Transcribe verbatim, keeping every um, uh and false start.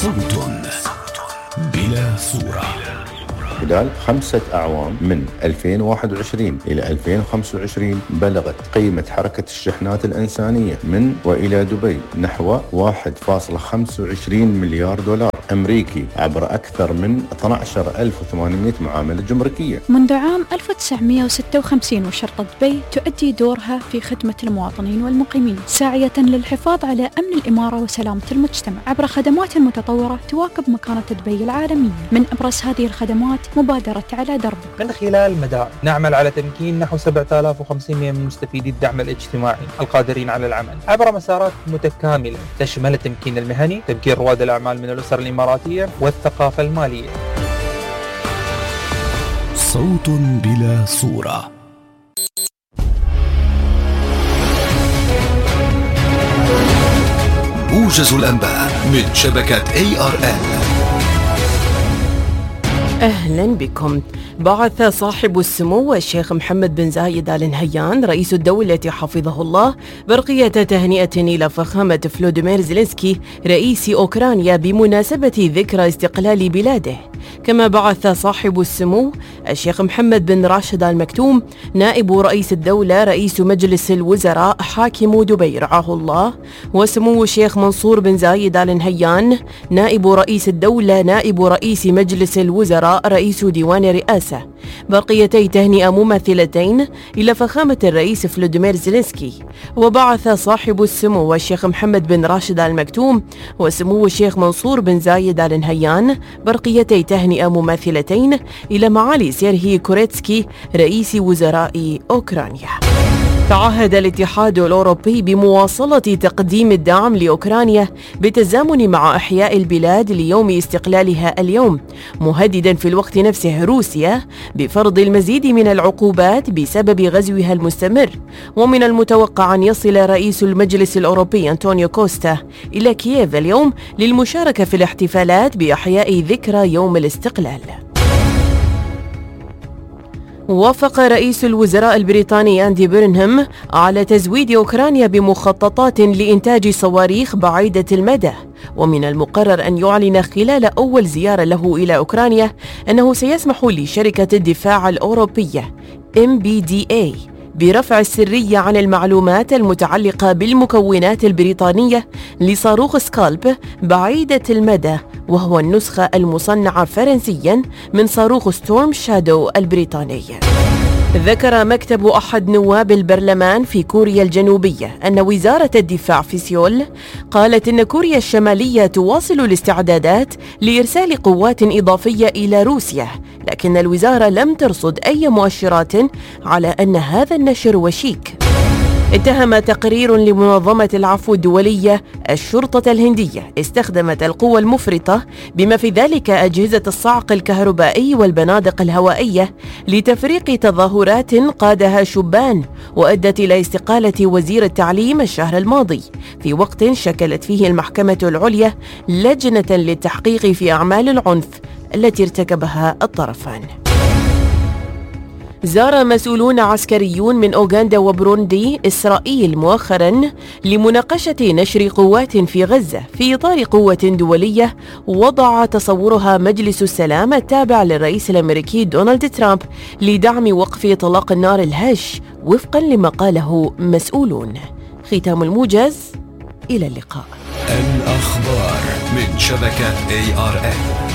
صوت بلا صورة. خلال خمسة أعوام من ألفين وواحد وعشرين إلى ألفين وخمسة وعشرين بلغت قيمة حركة الشحنات الإنسانية من وإلى دبي نحو واحد فاصلة خمسة وعشرين مليار دولار أمريكي عبر أكثر من اثني عشر ألف وثمانمئة معاملة جمركية. منذ عام ألف وتسعمئة وستة وخمسين وشرطة دبي تؤدي دورها في خدمة المواطنين والمقيمين، ساعية للحفاظ على أمن الإمارة وسلامة المجتمع عبر خدمات متطورة تواكب مكانة دبي العالمية. من أبرز هذه الخدمات مبادرة على درب. من خلال مدار نعمل على تمكين نحو سبعة آلاف وخمسمئة من مستفيدي الدعم الاجتماعي القادرين على العمل عبر مسارات متكاملة تشمل التمكين المهني، تمكين رواد الأعمال من الأسر الإماراتية والثقافة المالية. صوت بلا صورة. موجز الأنباء من شبكة إيه آر إل. أهلا بكم. بعث صاحب السمو الشيخ محمد بن زايد آل نهيان رئيس الدولة حفظه الله برقية تهنئة إلى فخامة فلوديمير زيلينسكي رئيس أوكرانيا بمناسبة ذكرى استقلال بلاده. كما بعث صاحب السمو الشيخ محمد بن راشد آل مكتوم نائب رئيس الدولة رئيس مجلس الوزراء حاكم دبي رعاه الله، وسمو الشيخ منصور بن زايد آل نهيان نائب رئيس الدولة نائب رئيس مجلس الوزراء رئيس ديوان الرئاسة برقيتي تهنئة مماثلتين إلى فخامة الرئيس فلوديمير زيلينسكي. وبعث صاحب السمو الشيخ محمد بن راشد آل مكتوم وسمو الشيخ منصور بن زايد آل نهيان برقيتي تهنئة مماثلتين إلى معالي سيرهي كوريتسكي رئيس وزراء أوكرانيا. تعهد الاتحاد الأوروبي بمواصلة تقديم الدعم لأوكرانيا بالتزامن مع إحياء البلاد ليوم استقلالها اليوم، مهددا في الوقت نفسه روسيا بفرض المزيد من العقوبات بسبب غزوها المستمر. ومن المتوقع أن يصل رئيس المجلس الأوروبي أنطونيو كوستا إلى كييف اليوم للمشاركة في الاحتفالات بإحياء ذكرى يوم الاستقلال. وافق رئيس الوزراء البريطاني أندي بيرنهام على تزويد أوكرانيا بمخططات لإنتاج صواريخ بعيدة المدى، ومن المقرر أن يعلن خلال أول زيارة له إلى أوكرانيا أنه سيسمح لشركة الدفاع الأوروبية إم بي دي إيه برفع السرية عن المعلومات المتعلقة بالمكونات البريطانية لصاروخ سكالب بعيدة المدى، وهو النسخة المصنعة فرنسياً من صاروخ ستورم شادو البريطاني. ذكر مكتب أحد نواب البرلمان في كوريا الجنوبية أن وزارة الدفاع في سيول قالت إن كوريا الشمالية تواصل الاستعدادات لإرسال قوات إضافية إلى روسيا، لكن الوزارة لم ترصد أي مؤشرات على أن هذا النشر وشيك. اتهم تقرير لمنظمة العفو الدولية الشرطة الهندية استخدمت القوة المفرطة بما في ذلك أجهزة الصعق الكهربائي والبنادق الهوائية لتفريق تظاهرات قادها شبان، وأدت إلى استقالة وزير التعليم الشهر الماضي في وقت شكلت فيه المحكمة العليا لجنة للتحقيق في أعمال العنف التي ارتكبها الطرفان. زار مسؤولون عسكريون من أوغندا وبروندي إسرائيل مؤخراً لمناقشة نشر قوات في غزة في إطار قوة دولية وضع تصورها مجلس السلام التابع للرئيس الأمريكي دونالد ترامب لدعم وقف إطلاق النار الهش وفقاً لما قاله مسؤولون. ختام الموجز، إلى اللقاء. الأخبار من شبكة إيه آر إل.